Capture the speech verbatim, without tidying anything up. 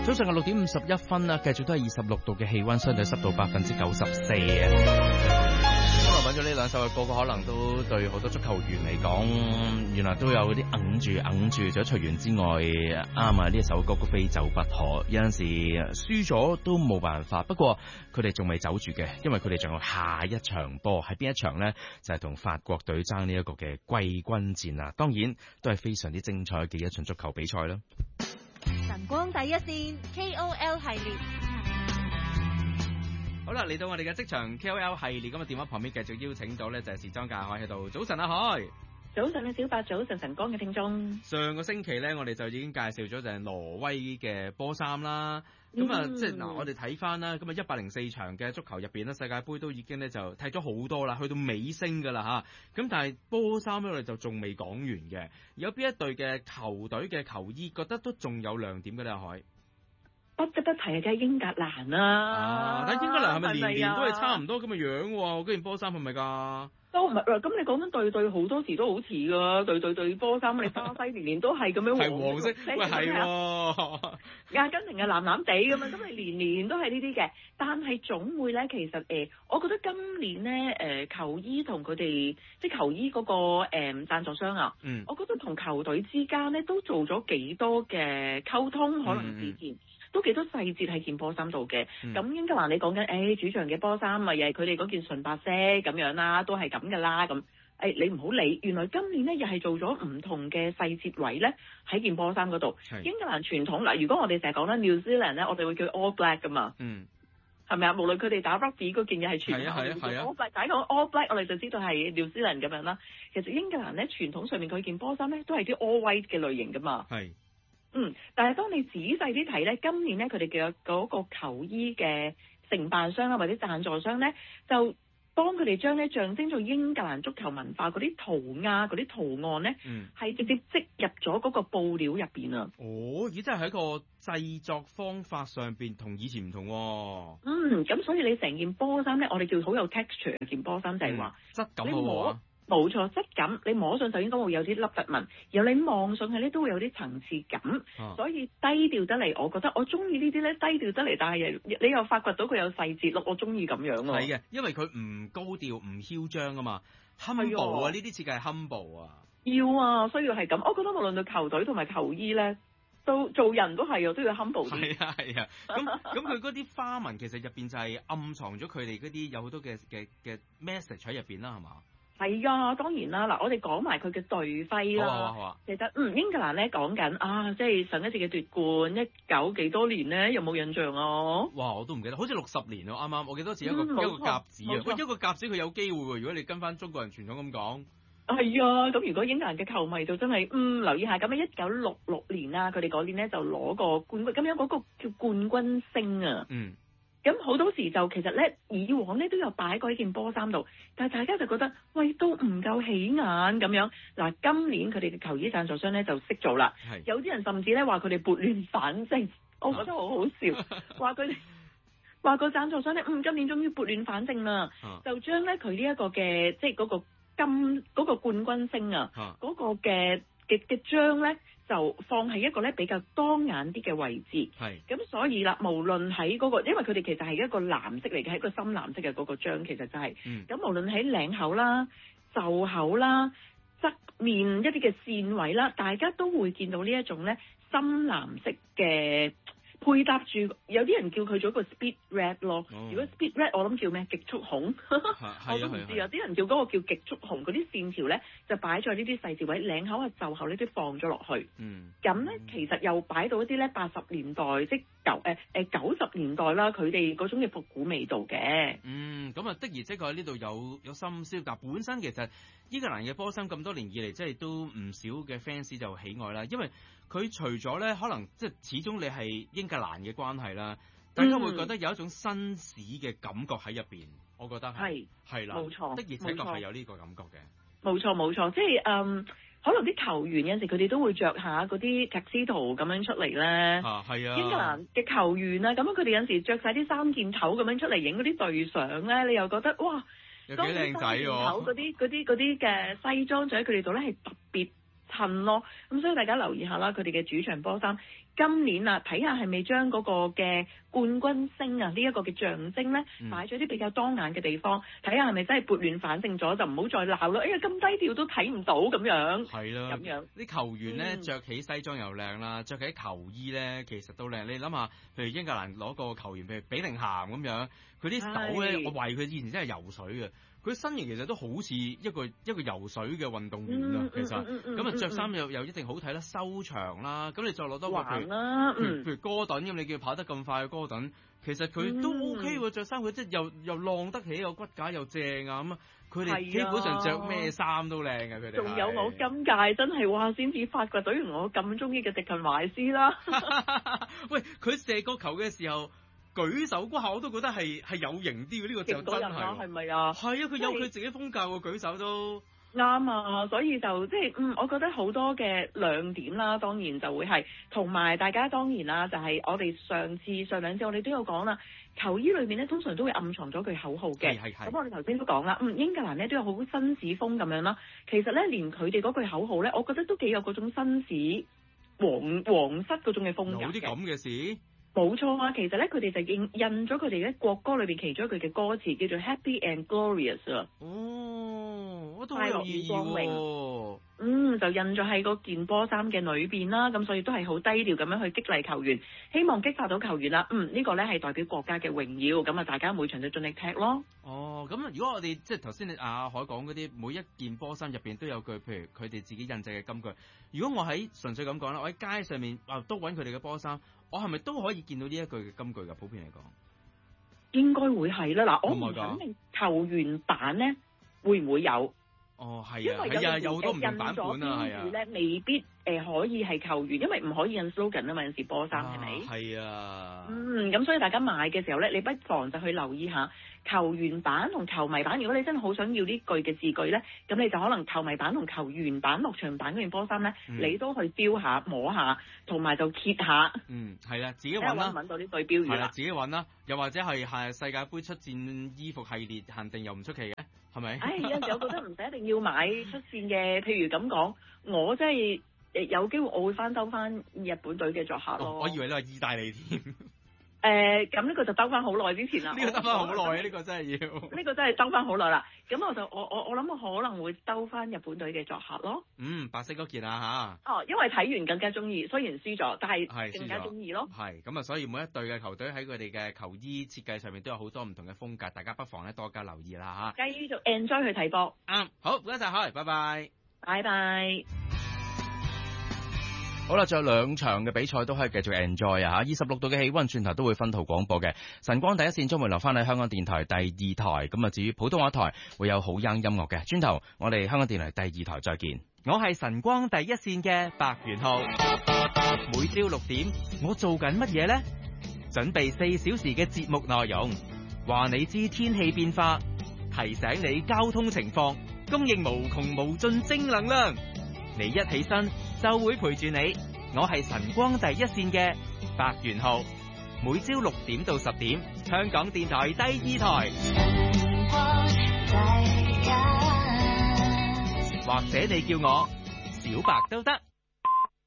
早上嘅六點五十一分啦，繼續都係二十六度嘅氣溫，相對濕度百分之九十四啊。可能揾咗呢兩首嘅歌，可能都對好多足球員嚟講，原來都有啲揞住揞住。除咗隨緣之外，啱啊！呢一首歌曲非走不可。有陣時輸咗都冇辦法，不過佢哋仲未走住嘅，因為佢哋仲有下一場波，係邊一場呢？就係、是、同法國隊爭呢一個嘅季軍戰啊！當然都係非常之精彩嘅一場足球比賽啦。 晨光第一線 K O L 系列， 好啦，嚟到我哋嘅職場 K O L 系列，咁啊電話旁邊繼續邀請到呢就係時裝界海喺度。早晨阿海， 早晨嘅小白，早晨晨光嘅聽眾。上個星期呢，我哋就已經介紹咗就係挪威嘅波衫啦。咁啊、嗯，即係嗱，我哋睇翻啦，咁啊一百零四場嘅足球入邊咧，世界盃都已經咧就踢咗好多啦，去到尾聲噶啦吓。咁但係波衫咧，我哋就仲未講完嘅。有邊一隊嘅球隊嘅球衣覺得都仲有亮點嘅咧？阿海， 不得不提嘅梗係英格蘭啦、 啊。但係英格蘭係咪年年都係差唔多咁嘅樣？嗰件波衫係咪噶？ 都唔係喎，咁你講緊對對好多時都好似噶，對對對波衫，你巴西年年都係咁樣黃， 係黃色，喂係喎， 阿根廷係藍藍地咁樣，咁你年年都係呢啲嘅，但係總會咧，其實誒、呃，我覺得今年咧誒、呃、球衣同佢哋即係球衣嗰、那個誒、呃、贊助商啊，嗯，我覺得同球隊之間咧都做咗幾多嘅溝通，可能之前。嗯都幾多細節喺件波衫度嘅，咁、嗯、英格蘭你講緊，誒、哎、主場嘅波衫咪又係佢哋嗰件純白色咁樣啦，都係咁噶啦，咁誒、哎、你唔好理，原來今年咧又係做咗唔同嘅細節位咧喺件波衫嗰度。英格蘭傳統嗱，如果我哋成日講咧 New Zealand 咧，我哋會叫 All Black 噶嘛，嗯，係咪啊？無論佢哋打 rugby 嗰件嘢係傳統，係啊係啊 All Black，打講 All Black 我哋就知道係 New Zealand 咁樣啦。其實英格蘭咧傳統上面佢件波衫咧都係啲 All White 嘅類型噶嘛。係。嗯，但係當你仔細啲睇咧，今年咧佢哋嘅嗰個球衣嘅承辦商啊或者贊助商咧，就幫佢哋將咧象徵做英格蘭足球文化嗰啲塗鴉、嗰啲圖案咧，係、嗯、直接織入咗嗰個布料入邊啊！ 哦，咦，真係喺個製作方法上邊同以前唔同、啊。 嗯，咁所以你成件波衫咧，我哋叫好有 texture 嘅件波衫，就係話質感好啊。 冇錯，質感你摸上就應該會有啲凹凸紋，然後你望上去咧都會有啲層次感，啊、所以低調得嚟，我覺得我中意呢啲咧低調得嚟，但係你又發掘到佢有細節咯，我中意咁樣咯。 係嘅，因為佢唔高調唔囂張啊嘛 ，humble 啊，呢啲設計係 humble 啊。 要啊，需要係咁，我覺得無論對球隊同埋球衣咧，都做人都係啊，都要 humble 啲。 係啊係啊，咁咁佢嗰啲花紋其實入邊就係暗藏咗佢哋嗰啲有好多嘅嘅嘅 message 喺入邊啦，係嘛？ 係啊，當然啦。嗱，我哋講埋佢嘅隊徽啦。 好啊，好啊。 其實嗯，英格蘭咧講緊啊，即係上一次嘅奪冠，一九幾多年咧，有冇印象啊？ 哇，我都唔記得，好似六十年咯，啱啱。我記得好似一個、嗯、一個甲子啊。喂，一個甲子佢有機會喎。如果你跟翻中國人傳統咁講。 係啊，咁如果英格蘭嘅球迷就真係嗯留意下，咁啊一九六六年啦，佢哋嗰年咧就攞個冠軍，咁樣嗰個叫冠軍星啊。嗯。咁好多時就其實咧，以往咧都有擺過喺件波衫度，但係大家就覺得喂都唔夠起眼咁樣。嗱，今年佢哋嘅球衣贊助商咧就識做啦，有啲人甚至咧話佢哋撥亂反正，我覺得好好笑，話佢哋話個贊助商咧，嗯，今年終於撥亂反正啦，就將咧佢呢一個嘅即係嗰個金嗰個冠軍星啊，嗰個嘅嘅嘅章咧。就放喺一個咧比較當眼啲嘅位置，係咁所以啦，無論喺嗰個，因為佢哋其實係一個藍色嚟嘅，係一個深藍色嘅嗰個章，其實就係、是，咁、嗯、無論喺領口啦、袖口啦、側面一啲嘅線位啦，大家都會見到呢一種咧深藍色嘅。配搭住，有啲人叫佢做一個 speed red 咯。哦、如果 speed red，我諗叫咩？極速紅，我都唔知。有啲人叫嗰個叫極速紅，嗰啲線條咧就擺咗呢啲細節位，領口啊、袖口呢啲放咗落去。嗯，咁咧其實又擺到一啲咧八十年代，即九誒誒九十年代啦，佢哋嗰種嘅復古味道嘅。 嗯，咁啊的而且確喺呢度有有深宵，但本身其實英格蘭嘅波衫咁多年以嚟，即係都唔少嘅 fans 就喜愛啦，因為佢除咗咧，可能即係始終你係英格蘭嘅關係啦，大家會覺得有一種紳士嘅感覺喺入邊，我覺得係係啦，冇錯，的而且確係有呢個感覺嘅。 冇錯冇錯，即係嗯，可能啲球員有陣時佢哋都會着下嗰啲 tuxedo 咁樣出嚟咧。啊，係啊！英格蘭嘅球員啊，咁樣佢哋有陣時着晒啲三件頭咁樣出嚟影嗰啲隊相咧，你又覺得哇， 有幾靚仔喎！ 嗰啲嗰啲嗰啲嘅西裝就喺佢哋度咧係特別襯咯，咁所以大家留意下啦，佢哋嘅主場波衫今年啊，睇下係咪將嗰個嘅冠軍星啊呢一個嘅象徵咧，擺咗啲比較當眼嘅地方，睇下係咪真係撥亂反正咗，就唔好再鬧咯。哎呀，咁低調都睇唔到咁樣。係啦，咁樣啲球員咧着起西裝又靚啦，着起球衣咧其實都靚。你諗下，譬如英格蘭攞個球員，譬如比寧咸咁樣，佢啲手咧，我懷疑佢以前真係游水嘅。佢身形其實都好似一個一個游水嘅運動員啊，其實咁啊着衫又又一定好睇啦，修長啦，咁你再攞多個譬如譬如譬如哥頓咁，你叫佢跑得咁快嘅哥頓，其實佢都 OK 喎，着衫佢即係又又浪得起，個骨架又正啊咁啊，佢哋基本上着咩衫都靚嘅佢哋。 仲有我今屆真係哇，先至發掘到原來我咁中意嘅迪勤懷斯啦。 喂，佢射個球嘅時候，舉手嗰下我都覺得係係有型啲嘅，呢個就真係，係咪啊？係啊，佢有佢自己風格喎，舉手都啱啊，所以就即係嗯，我覺得好多嘅亮點啦，當然就會係同埋大家當然啦，就係我哋上次上兩次我哋都有講啦，球衣裏面咧通常都會暗藏咗句口號嘅，咁我哋頭先都講啦，嗯，英格蘭咧都有好紳士風咁樣啦，其實咧連佢哋嗰句口號咧，我覺得都幾有嗰種紳士皇皇室嗰種嘅風格嘅。 有啲咁嘅事？ 冇錯啊，其實咧佢哋就印印咗佢哋咧國歌裏邊其中一句嘅歌詞叫做 Happy and Glorious 啊。 哦，我都好有意義喎。 嗯，就印咗喺嗰件波衫嘅裏邊啦，咁所以都係好低調咁樣去激勵球員，希望激發到球員啦。嗯，呢、呢個咧係代表國家嘅榮耀，咁啊大家每場就盡力踢咯。 哦，咁如果我哋即係頭先你阿海講嗰啲，每一件波衫入邊都有句，譬如佢哋自己印製嘅金句。如果我喺純粹咁講啦，我喺街上面啊都揾佢哋嘅波衫，我係咪都可以見到呢一句嘅金句㗎？普遍嚟講，應該會係啦。嗱，我唔肯定球員版咧會唔會有。 哦，係啊，係啊，有好多唔同版本啊，係啊， 咧未必誒、呃、可以係球員，因為唔可以印 slogan 啊嘛，有時波衫係咪？ 係啊。 嗯，咁所以大家買嘅時候咧，你不妨就去留意下球員版同球迷版。如果你真係好想要呢句嘅字句咧，咁你就可能球迷版同球員版落場版嗰件波衫咧，嗯、你都去標下摸下，同埋就揭下。 嗯，係啦，自己揾啦。 揾到呢句標語啦。 自己揾啦，又或者係係世界盃出戰衣服系列限定又唔出奇嘅。係咪？ 唉，有陣時我覺得唔使一定要買出線嘅，譬如咁講，我真係誒有機會我會翻兜翻日本隊嘅作客咯、哦。 我以為你話意大利添。 誒、呃，咁呢個就兜翻好耐之前啦。 呢個兜翻好耐，呢個真係要。 呢個真係兜翻好耐啦。咁我就我我我諗我可能會兜翻日本隊嘅作客咯。 嗯，白色嗰件啊吓。 哦，因為睇完更加中意，雖然輸咗，但係更加中意咯。 係咁啊，所以每一隊嘅球隊喺佢哋嘅球衣設計上面都有好多唔同嘅風格，大家不妨咧多加留意啦吓。繼續 enjoy 去睇波。 啱、嗯，好，唔該晒，好，拜拜。 拜拜。 好啦，仲有兩場嘅比賽都可以繼續 enjoy 啊！二十六度嘅氣溫，轉頭都會分途廣播嘅。晨光第一線將會留翻喺香港電台第二台，咁啊至於普通話台會有好音音樂嘅。轉頭我哋香港電台第二台再見。我係晨光第一線嘅白元浩，每朝六點我做緊乜嘢呢？準備四小時嘅節目內容，話你知天氣變化，提醒你交通情況，供應無窮無盡正能量。你一起身就會陪住你，我係晨光第一線嘅白元浩，每朝六點到十點，香港電台第二台，或者你叫我小白都得。